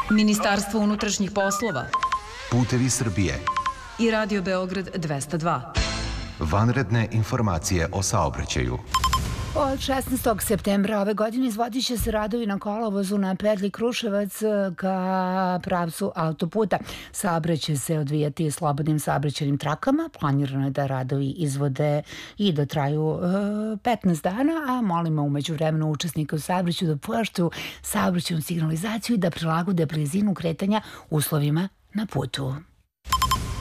Ministarstvo unutrašnjih poslova Putevi Srbije i Radio Beograd 202. Vanredne informacije o saobraćaju. Od 16. septembra ove godine izvodit će se radovi na kolovozu na petlji Kruševac ka pravcu autoputa. Saobraćaj će se odvijati slobodnim saobraćajnim trakama. Planirano je da radovi izvode i da traju 15 dana, a molimo u međuvremenu učesnika u saobraćaju da poštuju saobraćajnu signalizaciju i da prilagode blizinu kretanja uslovima na putu.